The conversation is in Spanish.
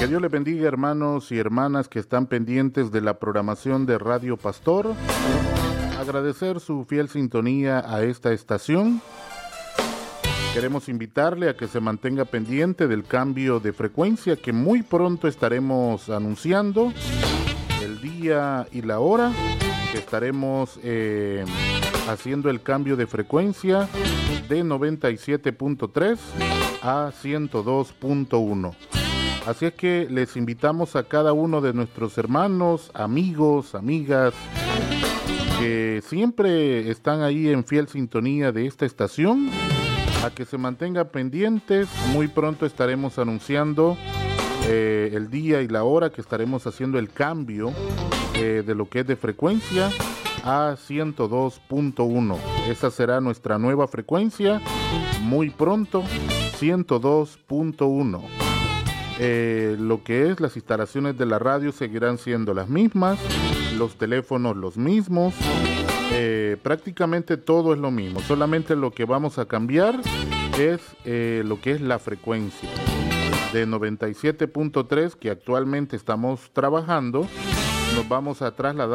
Que Dios les bendiga, hermanos y hermanas que están pendientes de la programación de Radio Pastor. Agradecer su fiel sintonía a esta estación. Queremos invitarle a que se mantenga pendiente del cambio de frecuencia que muy pronto estaremos anunciando, el día y la hora que estaremos haciendo el cambio de frecuencia de 97.3 a 102.1. Así es que les invitamos a cada uno de nuestros hermanos, amigos, amigas, que siempre están ahí en fiel sintonía de esta estación, a que se mantengan pendientes. Muy pronto estaremos anunciando el día y la hora que estaremos haciendo el cambio de lo que es de frecuencia a 102.1. Esa será nuestra nueva frecuencia, muy pronto, 102.1. Lo que es las instalaciones de la radio seguirán siendo las mismas, los teléfonos los mismos, prácticamente todo es lo mismo, solamente lo que vamos a cambiar es lo que es la frecuencia de 97.3 que actualmente estamos trabajando. Nos vamos a trasladar